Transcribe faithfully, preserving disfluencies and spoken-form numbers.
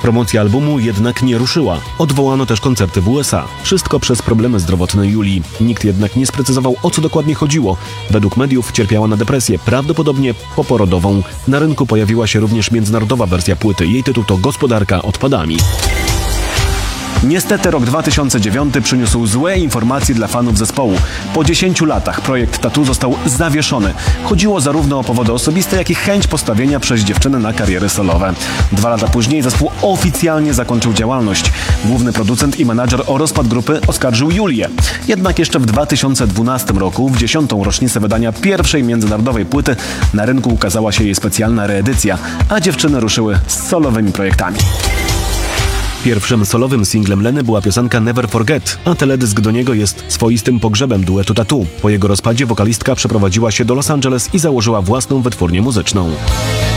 Promocja albumu jednak nie ruszyła. Odwołano też koncerty w U S A. Wszystko przez problemy zdrowotne Julii. Nikt jednak nie sprecyzował, o co dokładnie chodziło. Według mediów cierpiała na depresję, prawdopodobnie poporodową. Na rynku pojawiła się również międzynarodowa wersja płyty. Jej tytuł to Gospodarka odpadami. Niestety rok dwa tysiące dziewiąty przyniósł złe informacje dla fanów zespołu. Po dziesięciu latach projekt Tattoo został zawieszony. Chodziło zarówno o powody osobiste, jak i chęć postawienia przez dziewczynę na kariery solowe. Dwa lata później zespół oficjalnie zakończył działalność. Główny producent i menadżer o rozpad grupy oskarżył Julię. Jednak jeszcze w dwa tysiące dwunastym roku, w dziesiątą rocznicę wydania pierwszej międzynarodowej płyty, na rynku ukazała się jej specjalna reedycja, a dziewczyny ruszyły z solowymi projektami. Pierwszym solowym singlem Leny była piosenka Never Forget, a teledysk do niego jest swoistym pogrzebem duetu Tattoo. Po jego rozpadzie wokalistka przeprowadziła się do Los Angeles i założyła własną wytwórnię muzyczną.